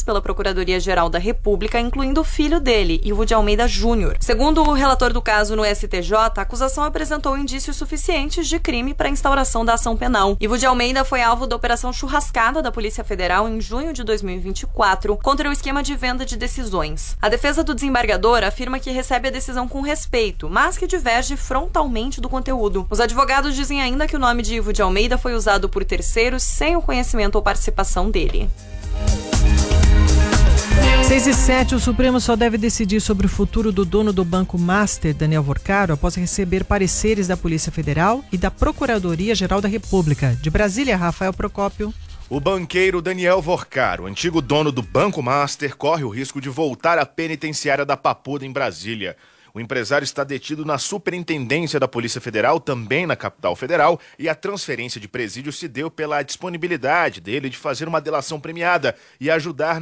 pela Procuradoria-Geral da República, incluindo o filho dele, Ivo de Almeida Júnior. Segundo o relator do caso no STJ, a acusação apresentou indícios suficientes de crime para a instauração da ação penal. Ivo de Almeida foi alvo da Operação Churrascada da Polícia Federal em junho de 2024 contra o esquema de venda de decisões. A defesa do desembargador afirma que recebe a decisão com respeito, mas que diverge frontalmente do conteúdo. Os advogados dizem ainda que o nome de Ivo de Almeida foi usado por terceiros sem o conhecimento ou participação dele. 6:07, o Supremo só deve decidir sobre o futuro do dono do Banco Master, Daniel Vorcaro, após receber pareceres da Polícia Federal e da Procuradoria-Geral da República. De Brasília, Rafael Procópio. O banqueiro Daniel Vorcaro, antigo dono do Banco Master, corre o risco de voltar à penitenciária da Papuda, em Brasília. O empresário está detido na Superintendência da Polícia Federal, também na capital federal, e a transferência de presídio se deu pela disponibilidade dele de fazer uma delação premiada e ajudar